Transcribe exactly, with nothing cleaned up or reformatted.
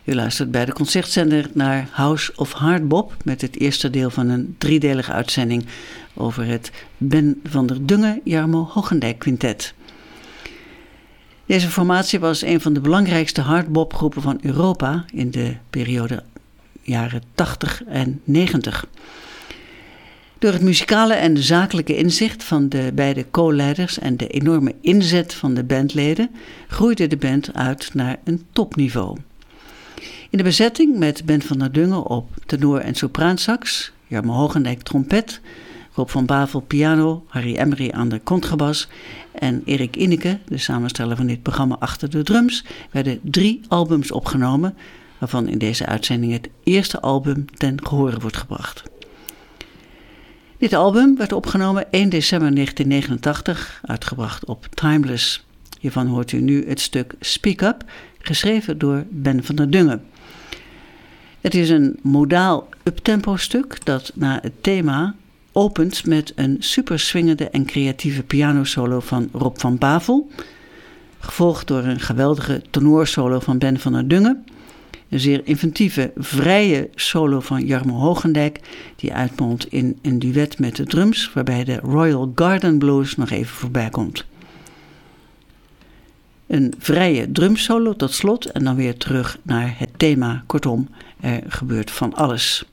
U luistert bij de Concertzender naar House of Hardbop met het eerste deel van een driedelige uitzending over het Ben van der Dungen-Jarmo Hogendijk Quintet. Deze formatie was een van de belangrijkste hardbopgroepen van Europa in de periode jaren tachtig en negentig. Door het muzikale en de zakelijke inzicht van de beide co-leiders en de enorme inzet van de bandleden groeide de band uit naar een topniveau. In de bezetting met Ben van der Dungen op tenor en sopraansax, Jarmo Hogendijk trompet, Rob van Bavel piano, Harry Emery aan de contrabas en Erik Inneke, de samensteller van dit programma, achter de drums, werden drie albums opgenomen, waarvan in deze uitzending het eerste album ten gehore wordt gebracht. Dit album werd opgenomen één december negentien negenentachtig, uitgebracht op Timeless. Hiervan hoort u nu het stuk Speak Up, geschreven door Ben van der Dungen. Het is een modaal uptempo stuk dat na het thema opent met een super swingende en creatieve pianosolo van Rob van Bavel, gevolgd door een geweldige tenorsolo van Ben van der Dungen, een zeer inventieve, vrije solo van Jarmo Hogendijk, die uitmondt in een duet met de drums, waarbij de Royal Garden Blues nog even voorbij komt. Een vrije drumsolo tot slot en dan weer terug naar het thema. Kortom, er gebeurt van alles.